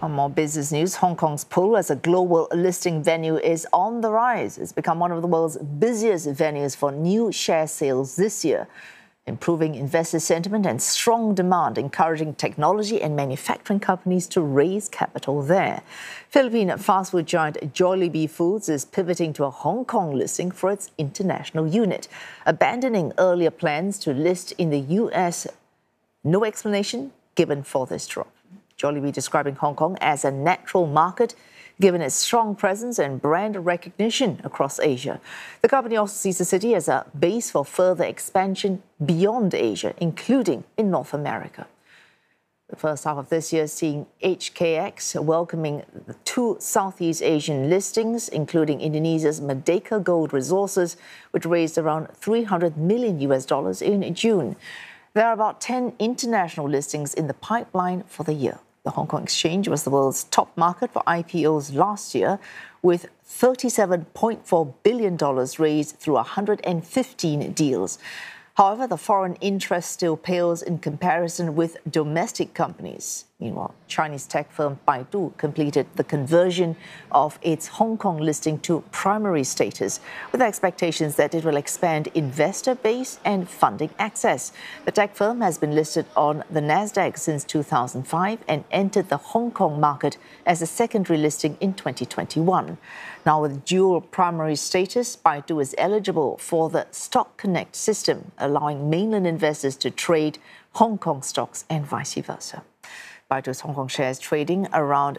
On more business news, Hong Kong's pull as a global listing venue is on the rise. It's become one of the world's busiest venues for new share sales this year, improving investor sentiment and strong demand, encouraging technology and manufacturing companies to raise capital there. Philippine fast food giant Jollibee Foods is pivoting to a Hong Kong listing for its international unit, abandoning earlier plans to list in the US. No explanation given for this drop. Jollibee describing Hong Kong as a natural market, given its strong presence and brand recognition across Asia. The company also sees the city as a base for further expansion beyond Asia, including in North America. The first half of this year seeing HKX welcoming the 2 Southeast Asian listings, including Indonesia's Merdeka Gold Resources, which raised around $300 million in June. There are about 10 international listings in the pipeline for the year. The Hong Kong Exchange was the world's top market for IPOs last year, with $37.4 billion raised through 115 deals. However, the foreign interest still pales in comparison with domestic companies. Meanwhile, Chinese tech firm Baidu completed the conversion of its Hong Kong listing to primary status, with expectations that it will expand investor base and funding access. The tech firm has been listed on the Nasdaq since 2005 and entered the Hong Kong market as a secondary listing in 2021. Now, with dual primary status, Baidu is eligible for the Stock Connect system, allowing mainland investors to trade Hong Kong stocks and vice versa. Baidu's Hong Kong shares trading around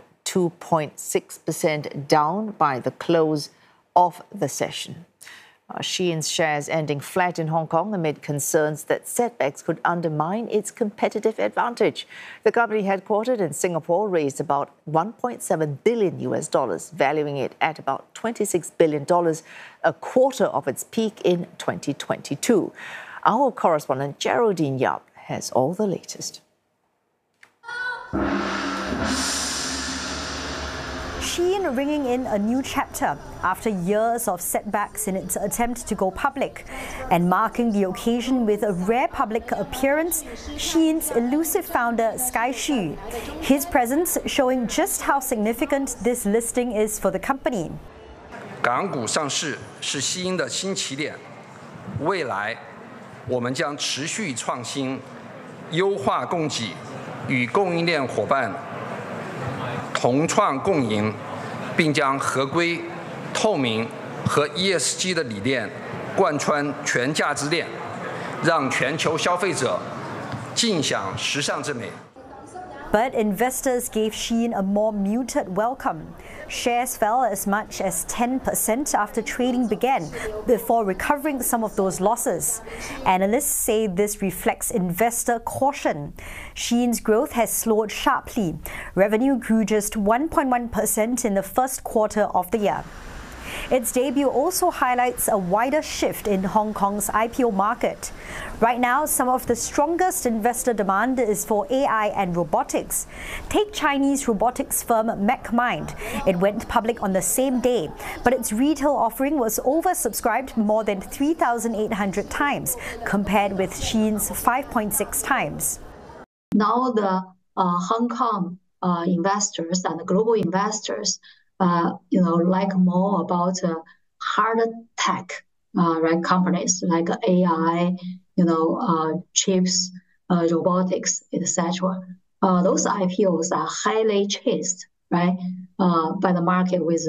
2.6% down by the close of the session. Shein's shares ending flat in Hong Kong amid concerns that setbacks could undermine its competitive advantage. The company, headquartered in Singapore, raised about $1.7 billion, valuing it at about $26 billion, a quarter of its peak in 2022. Our correspondent Geraldine Yap has all the latest. Shein ringing in a new chapter after years of setbacks in its attempt to go public, and marking the occasion with a rare public appearance, Shein's elusive founder Sky Hsu. His presence showing just how significant this listing is for the company. 港股上市是Shein的新起点，未来我们将持续创新，优化供给，与供应链伙伴同创共赢，并将合规、透明和 ESG 的理念贯穿全价值链，让全球消费者尽享时尚之美。 But investors gave Shein a more muted welcome. Shares fell as much as 10% after trading began, before recovering some of those losses. Analysts say this reflects investor caution. Shein's growth has slowed sharply. Revenue grew just 1.1% in the first quarter of the year. Its debut also highlights a wider shift in Hong Kong's IPO market. Right now, some of the strongest investor demand is for AI and robotics. Take Chinese robotics firm MechMind. It went public on the same day, but its retail offering was oversubscribed more than 3,800 times, compared with Shein's 5.6 times. Now the Hong Kong investors and global investors like more about hard tech, right? Companies like AI, chips, robotics, etc. Those IPOs are highly chased, right, by the market with,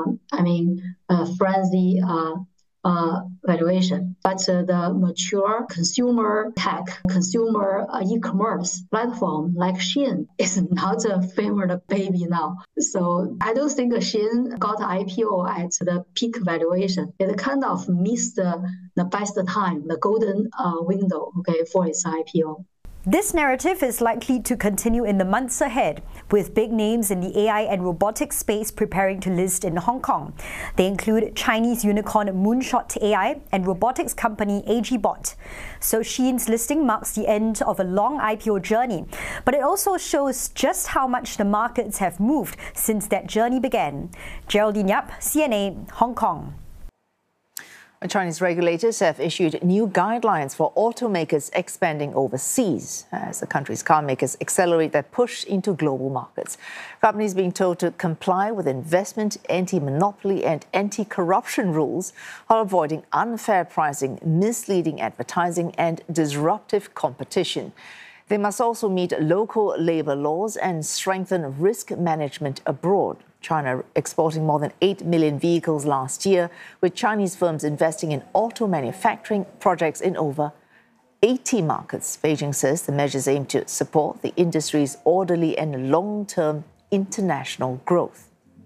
frenzy valuation. But the mature consumer tech, consumer e-commerce platform like Shein is not a favorite baby now. So I don't think Shein got IPO at the peak valuation. It kind of missed the best time, the golden window, for its IPO. This narrative is likely to continue in the months ahead, with big names in the AI and robotics space preparing to list in Hong Kong. They include Chinese unicorn Moonshot AI and robotics company AGBot. So Shein's listing marks the end of a long IPO journey, but it also shows just how much the markets have moved since that journey began. Geraldine Yap, CNA, Hong Kong. Chinese regulators have issued new guidelines for automakers expanding overseas as the country's car makers accelerate their push into global markets. Companies being told to comply with investment, anti-monopoly and anti-corruption rules while avoiding unfair pricing, misleading advertising and disruptive competition. They must also meet local labor laws and strengthen risk management abroad. China exporting more than 8 million vehicles last year, with Chinese firms investing in auto manufacturing projects in over 80 markets. Beijing says the measures aim to support the industry's orderly and long-term international growth.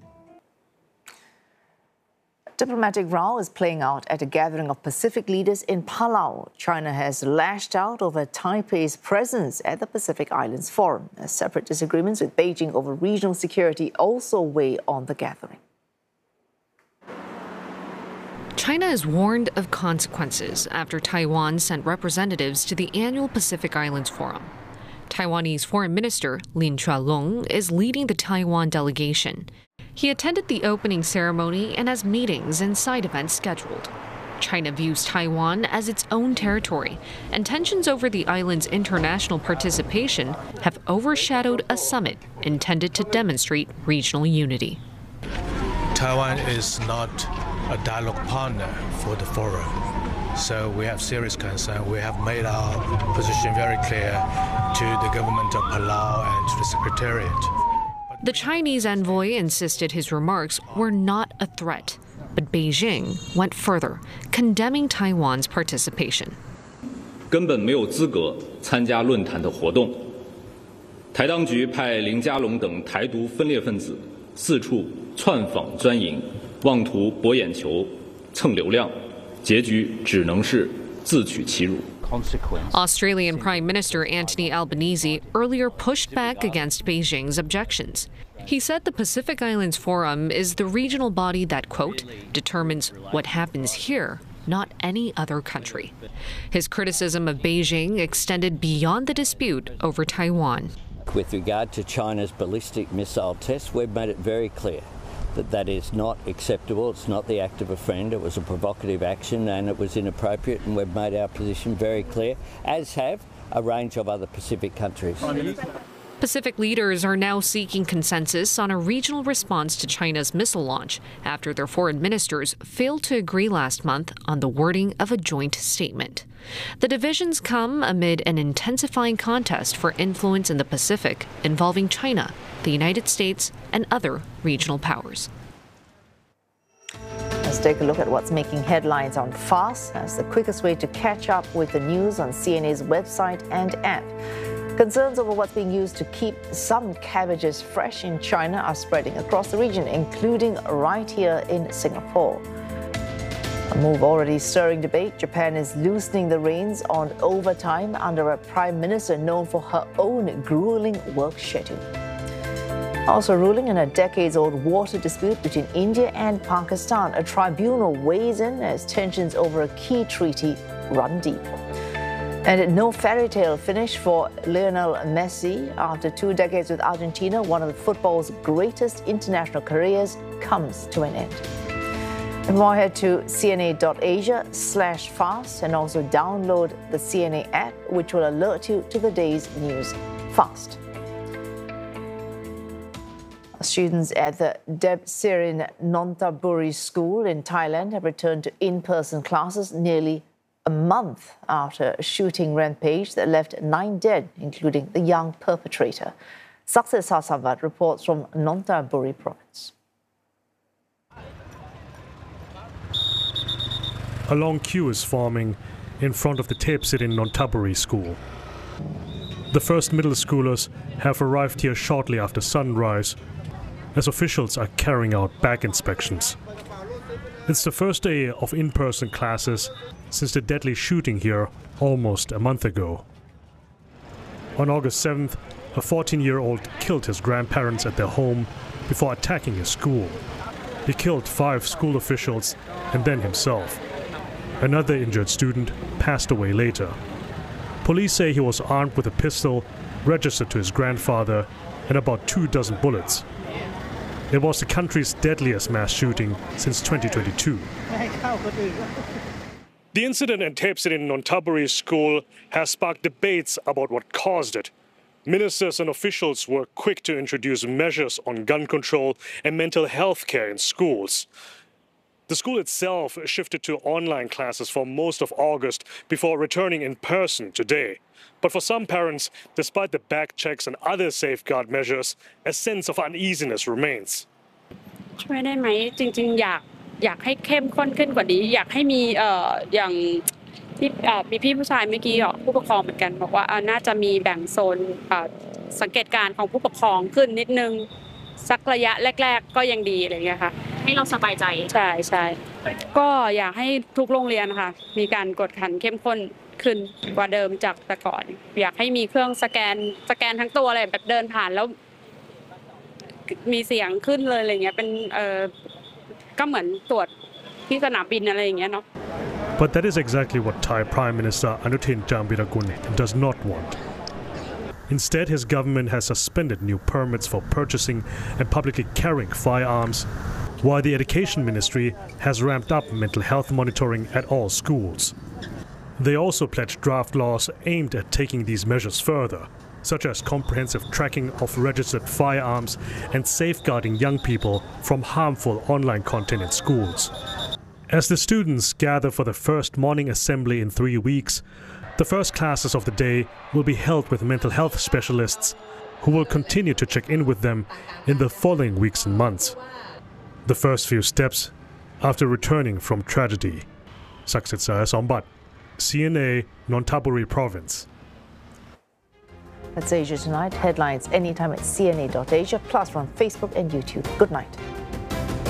Diplomatic row is playing out at a gathering of Pacific leaders in Palau. China has lashed out over Taipei's presence at the Pacific Islands Forum. Separate disagreements with Beijing over regional security also weigh on the gathering. China is warned of consequences after Taiwan sent representatives to the annual Pacific Islands Forum. Taiwanese Foreign Minister Lin Chualong is leading the Taiwan delegation. He attended the opening ceremony and has meetings and side events scheduled. China views Taiwan as its own territory, and tensions over the island's international participation have overshadowed a summit intended to demonstrate regional unity. Taiwan is not a dialogue partner for the forum, so we have serious concern. We have made our position very clear to the government of Palau and to the Secretariat. The Chinese envoy insisted his remarks were not a threat, but Beijing went further, condemning Taiwan's participation. 根本没有资格参加论坛的活动。台当局派林佳龙等台独分裂分子四处窜访钻营，妄图博眼球、蹭流量，结局只能是自取其辱。 Australian Prime Minister Anthony Albanese earlier pushed back against Beijing's objections. He said the Pacific Islands Forum is the regional body that, quote, determines what happens here, not any other country. His criticism of Beijing extended beyond the dispute over Taiwan. With regard to China's ballistic missile tests, we've made it very clear that that is not acceptable. It's not the act of a friend. It was a provocative action and it was inappropriate, and we've made our position very clear, as have a range of other Pacific countries. Pacific leaders are now seeking consensus on a regional response to China's missile launch after their foreign ministers failed to agree last month on the wording of a joint statement. The divisions come amid an intensifying contest for influence in the Pacific involving China, the United States, and other regional powers. Let's take a look at what's making headlines on FAST. That's the quickest way to catch up with the news on CNA's website and app. Concerns over what's being used to keep some cabbages fresh in China are spreading across the region, including right here in Singapore. A move already stirring debate. Japan is loosening the reins on overtime under a prime minister known for her own grueling work schedule. Also ruling in a decades-old water dispute between India and Pakistan, a tribunal weighs in as tensions over a key treaty run deep. And no fairy tale finish for Lionel Messi. After 2 decades with Argentina, one of football's greatest international careers comes to an end. And more, head to cna.asia/fast and also download the CNA app, which will alert you to the day's news fast. Students at the Deb Sirin Nonthaburi School in Thailand have returned to in-person classes nearly a month after a shooting rampage that left 9 dead, including the young perpetrator. Success Sasavat reports from Nonthaburi province. A long queue is forming in front of the Deb Sirin Nonthaburi School. The first middle schoolers have arrived here shortly after sunrise, as officials are carrying out bag inspections. It's the first day of in-person classes since the deadly shooting here almost a month ago. On August 7th, a 14-year-old killed his grandparents at their home before attacking a school. He killed 5 school officials and then himself. Another injured student passed away later. Police say he was armed with a pistol registered to his grandfather and about 24 bullets. It was the country's deadliest mass shooting since 2022. The incident at Thepsirin Nonthaburi School has sparked debates about what caused it. Ministers and officials were quick to introduce measures on gun control and mental health care in schools. The school itself shifted to online classes for most of August before returning in person today. But for some parents, despite the back checks and other safeguard measures, a sense of uneasiness remains. ช่วยได้ไหมจริงๆอยากให้เข้มข้นขึ้นกว่านี้อยากให้มีอย่างที่มีพี่ผู้ชายเมื่อกี้ผู้ปกครองเหมือนกันบอกว่าน่าจะมีแบ่งโซนสังเกตการณ์ของผู้ปกครองขึ้นนิดนึงสักระยะแรกๆก็ยังดีอะไรเงี้ยค่ะให้เราสบายใจใช่ก็อยากให้ทุกโรงเรียนค่ะมีการกวดขันเข้มข้นขึ้นกว่าเดิมจากแต่ก่อนอยากให้มีเครื่องสแกนทั้งตัวอะไรแบบเดินผ่านแล้วมีเสียงขึ้นเลยอะไรเงี้ยเป็นก็เหมือนตรวจที่สนามบินอะไรอย่างเงี้ยเนาะ But that is exactly what Thai Prime Minister Anutin Charnvirakul does not want. Instead, his government has suspended new permits for purchasing and publicly carrying firearms, while the Education Ministry has ramped up mental health monitoring at all schools. They also pledged draft laws aimed at taking these measures further, such as comprehensive tracking of registered firearms and safeguarding young people from harmful online content in schools. As the students gather for the first morning assembly in 3 weeks, the first classes of the day will be held with mental health specialists who will continue to check in with them in the following weeks and months. The first few steps after returning from tragedy. Saksit Sayasombat, CNA, Nonthaburi Province. That's Asia Tonight. Headlines anytime at cna.asia, plus on Facebook and YouTube. Good night.